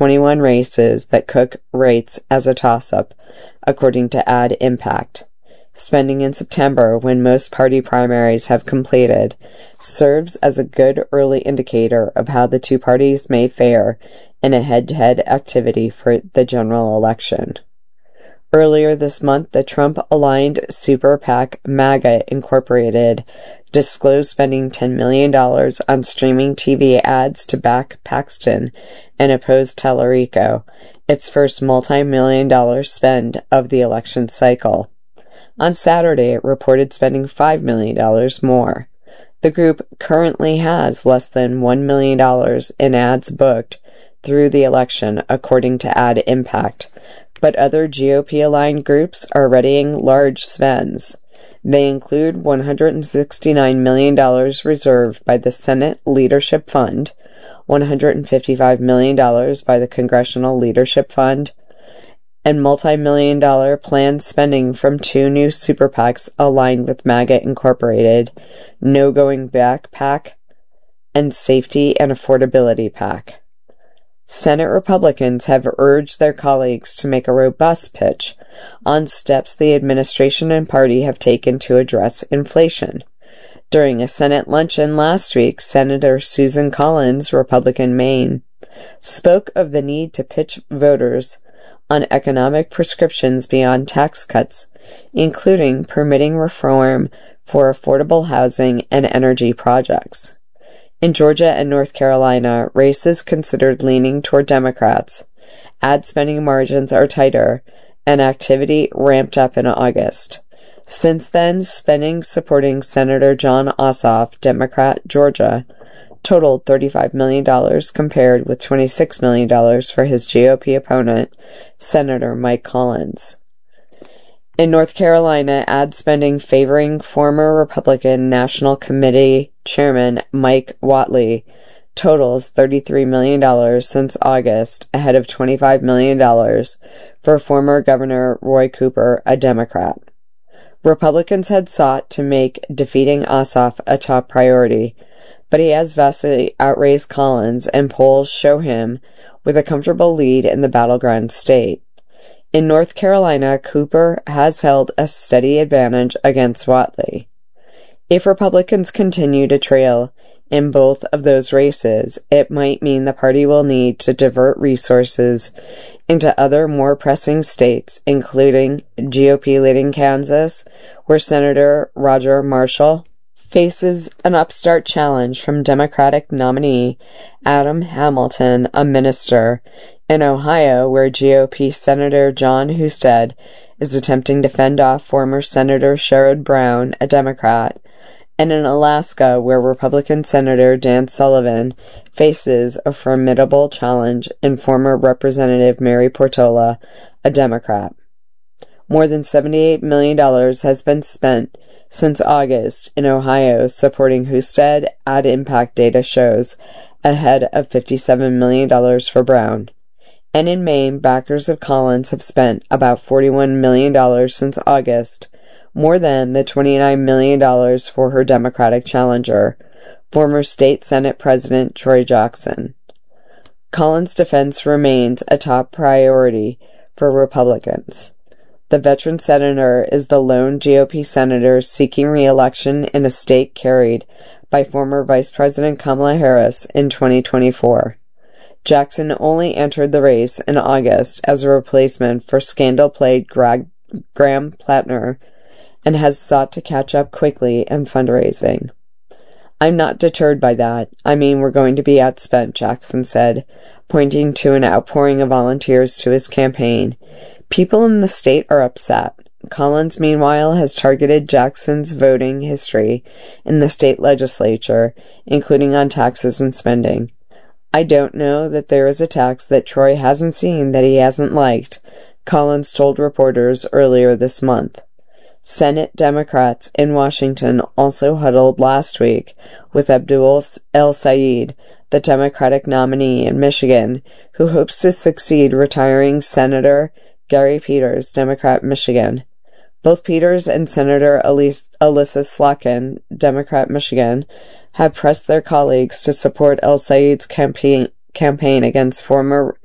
21 races that Cook rates as a toss-up, according to Ad Impact. Spending in September, when most party primaries have completed, serves as a good early indicator of how the two parties may fare in a head-to-head activity for the general election. Earlier this month, the Trump-aligned super PAC MAGA Incorporated disclosed spending $10 million on streaming TV ads to back Paxton and oppose Tellurico, its first multi-million-dollar spend of the election cycle. On Saturday, it reported spending $5 million more. The group currently has less than $1 million in ads booked through the election, according to Ad Impact, but other GOP-aligned groups are readying large spends. They include $169 million reserved by the Senate Leadership Fund, $155 million by the Congressional Leadership Fund, and multi-million-dollar planned spending from two new super PACs aligned with MAGA Incorporated, No Going Back PAC, and Safety and Affordability PAC. Senate Republicans have urged their colleagues to make a robust pitch on steps the administration and party have taken to address inflation. During a Senate luncheon last week, Senator Susan Collins, Republican Maine, spoke of the need to pitch voters on economic prescriptions beyond tax cuts, including permitting reform for affordable housing and energy projects. In Georgia and North Carolina, races considered leaning toward Democrats. Ad spending margins are tighter, and activity ramped up in August. Since then, spending supporting Senator Jon Ossoff, Democrat, Georgia, totaled $35 million compared with $26 million for his GOP opponent, Senator Mike Collins. In North Carolina, ad spending favoring former Republican National Committee Chairman Mike Whatley totals $33 million since August, ahead of $25 million for former Governor Roy Cooper, a Democrat. Republicans had sought to make defeating Ossoff a top priority, but he has vastly outraised Collins, and polls show him with a comfortable lead in the battleground state. In North Carolina, Cooper has held a steady advantage against Whatley. If Republicans continue to trail in both of those races, it might mean the party will need to divert resources into other more pressing states, including GOP-leading Kansas, where Senator Roger Marshall faces an upstart challenge from Democratic nominee Adam Hamilton, a minister, in Ohio, where GOP Senator Jon Husted is attempting to fend off former Senator Sherrod Brown, a Democrat, and in Alaska, where Republican Senator Dan Sullivan faces a formidable challenge in former Representative Mary Portola, a Democrat. More than $78 million has been spent since August in Ohio supporting Husted, Ad Impact data shows, ahead of $57 million for Brown. And in Maine, backers of Collins have spent about $41 million since August, more than the $29 million for her Democratic challenger, former state Senate President Troy Jackson. Collins' defense remains a top priority for Republicans. The veteran senator is the lone GOP senator seeking re-election in a state carried by former Vice President Kamala Harris in 2024. Jackson only entered the race in August as a replacement for scandal-plagued Graham Plattner and has sought to catch up quickly in fundraising. "I'm not deterred by that. I mean, we're going to be outspent," Jackson said, pointing to an outpouring of volunteers to his campaign. People in the state are upset. Collins, meanwhile, has targeted Jackson's voting history in the state legislature, including on taxes and spending. "I don't know that there is a tax that Troy hasn't seen that he hasn't liked," Collins told reporters earlier this month. Senate Democrats in Washington also huddled last week with Abdul El-Sayed, the Democratic nominee in Michigan, who hopes to succeed retiring Senator Gary Peters, Democrat Michigan. Both Peters and Senator Alyssa Slotkin, Democrat Michigan, have pressed their colleagues to support El-Sayed's campaign against former